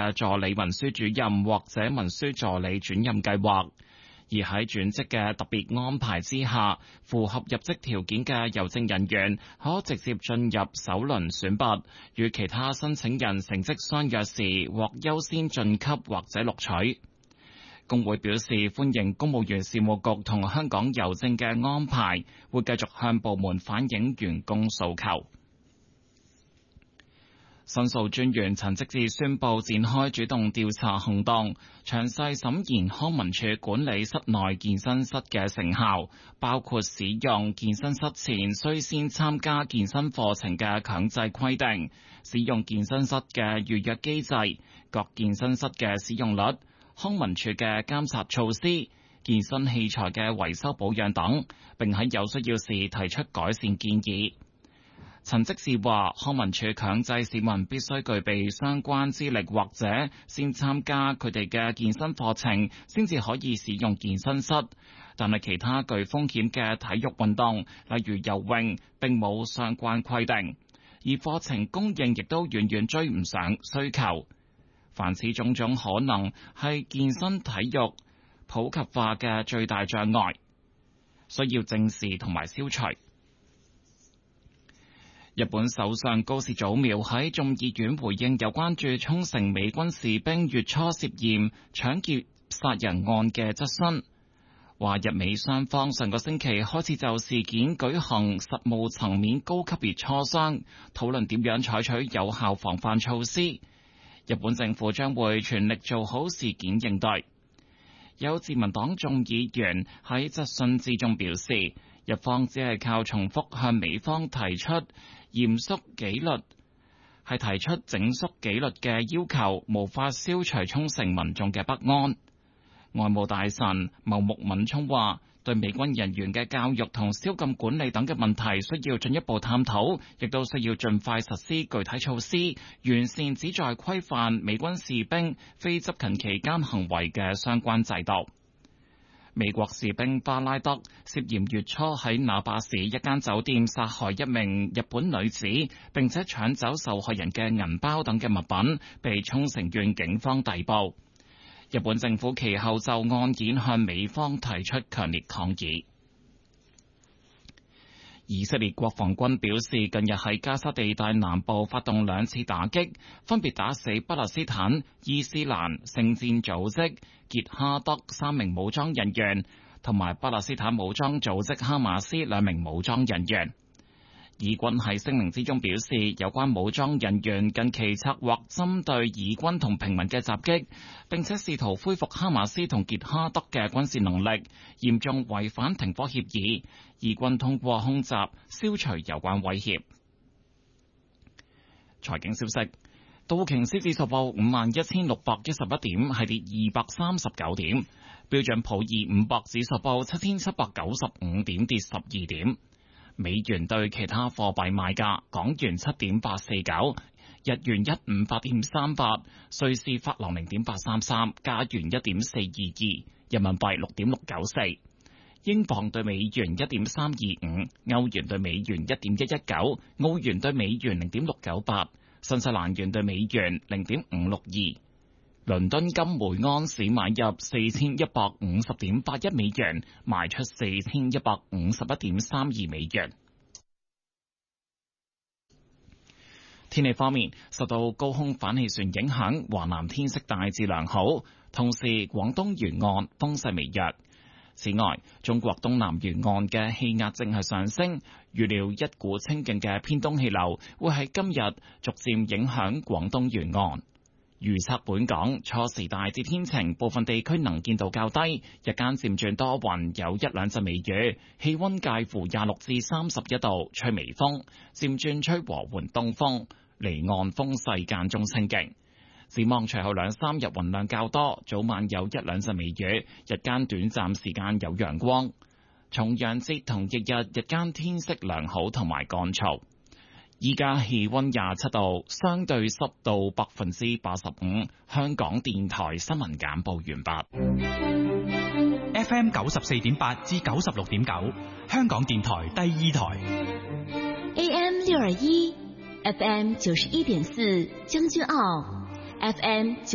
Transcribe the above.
嘅助理文書主任或者文書助理轉任計劃。而喺轉職嘅特別安排之下，符合入職條件嘅郵政人員可直接進入首輪選拔，與其他申請人成績相若時獲優先晉級或者錄取。工會表示歡迎公務員事務局同香港郵政嘅安排，會繼續向部門反映員工訴求。申訴專員陳積志宣布展開主動調查行動，詳細審研康文署管理室內健身室嘅成效，包括使用健身室前須先參加健身課程嘅強制規定、使用健身室嘅預約機制、各健身室嘅使用率、康文署嘅監察措施、健身器材嘅維修保養等，並喺有需要時提出改善建議。陳積志話，康文署強制市民必須具備相關資歷或者先參加佢哋嘅健身課程，先至可以使用健身室。但係其他具風險嘅體育運動，例如游泳，並冇相關規定，而課程供應亦都遠遠追唔上需求。凡此種種可能係健身體育普及化嘅最大障礙，需要正視同埋消除。日本首相高市早苗喺眾議院回應有關駐沖繩美軍士兵月初涉嫌搶劫殺人案嘅質詢，話日美雙方上個星期開始就事件舉行實務層面高級別磋商，討論點樣採取有效防範措施。日本政府將會全力做好事件應對。有自民黨眾議員喺質詢之中表示，日方只係靠重複向美方提出嚴肅紀律，係提出整肅紀律嘅要求，無法消除沖繩民眾嘅不安。外務大臣茂木敏充話，對美軍人員嘅教育同宵禁管理等嘅問題需要進一步探討，亦都需要盡快實施具體措施，完善旨在規範美軍士兵非執勤期間行為嘅相關制度。美國士兵巴拉德涉嫌月初喺那霸市一間酒店殺害一名日本女子，並且搶走受害人嘅銀包等嘅物品，被沖繩縣警方逮捕。日本政府其後就案件向美方提出強烈抗議。以色列國防軍表示，近日喺加沙地帶南部發動2次打擊，分別打死巴勒斯坦伊斯蘭聖戰組織傑哈德3名武裝人員，同埋巴勒斯坦武裝組織哈馬斯2名武裝人員。以軍喺聲明之中表示，有關武裝人員近期策劃針對以軍同平民嘅襲擊，並且試圖恢復哈馬斯同傑哈德嘅軍事能力，嚴重違反停火協議。以軍通過空襲消除有關威脅。財經消息，道瓊斯指數報51,611點，係跌239點；標準普爾500指數報7,795點，跌12點。美元對其他貨幣賣價：港元7.849，日元158.38，瑞士法郎0.833，加元1.422，人民幣6.694，英鎊對美元1.325，歐元對美元1.119，澳元對美元0.698，新西蘭元對美元0.562。倫敦金每安士買入4150.81美元，賣出4151.32美元。天氣方面，受到高空反氣旋影響，華南天色大致良好，同時廣東沿岸風勢微弱。此外，中國東南沿岸嘅氣壓正係上升，預料一股清勁嘅偏東氣流會喺今日逐漸影響廣東沿岸。預測本港初時大致天晴，部分地區能見度較低，日間漸轉多雲，有1-2陣微雨，氣溫介乎26至31度，吹微風，漸轉吹和緩東風，離岸風勢間中清勁。展望隨後2-3日雲量較多，早晚有1-2陣微雨，日間短暫時間有陽光。重陽節同翌日日間天色良好同埋乾燥。依家氣溫27度，相對濕度85%。香港電台新聞簡報完畢。 FM 94.8至96.9，香港電台第2台。 AM 621，FM 91.4，將軍澳，FM